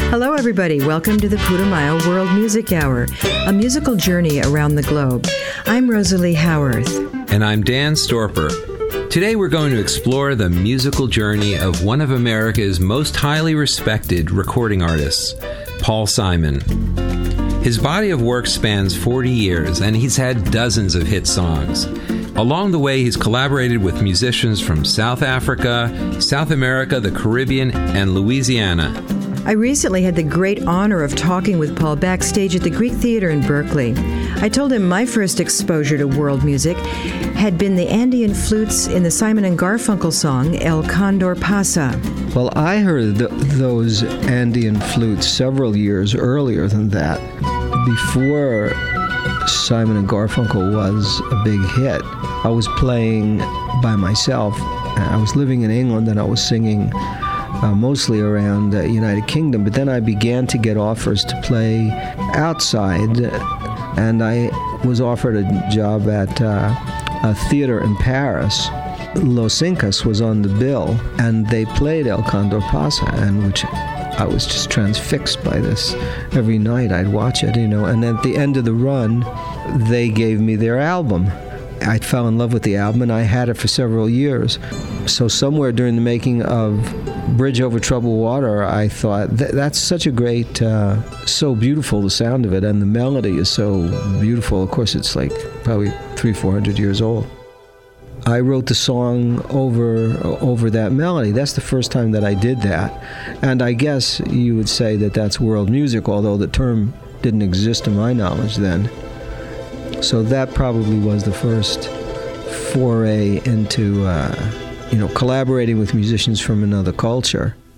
Hello, everybody. Welcome to the Putumayo World Music Hour, a musical journey around the globe. I'm Rosalie Howarth. And I'm Dan Storper. Today we're going to explore the musical journey of one of America's most highly respected recording artists, Paul Simon. His body of work spans 40 years, and he's had dozens of hit songs. Along the way, he's collaborated with musicians from South Africa, South America, the Caribbean, and Louisiana. I recently had the great honor of talking with Paul backstage at the Greek Theater in Berkeley. I told him my first exposure to world music had been the Andean flutes in the Simon & Garfunkel song, El Condor Pasa. Well, I heard those Andean flutes several years earlier than that, before Simon & Garfunkel was a big hit. I was playing by myself. I was living in England and I was singing mostly around the United Kingdom, but then I began to get offers to play outside, and I was offered a job at a theater in Paris. Los Incas was on the bill, and they played El Condor Pasa, and which I was just transfixed by this. Every night I'd watch it, and at the end of the run, they gave me their album. I fell in love with the album, and I had it for several years. So somewhere during the making of Bridge Over Troubled Water, I thought, that's such a great, so beautiful, the sound of it, and the melody is so beautiful. Of course, it's like probably 300-400 years old. I wrote the song over that melody. That's the first time that I did that. And I guess you would say that that's world music, although the term didn't exist to my knowledge then. So that probably was the first foray into, collaborating with musicians from another culture.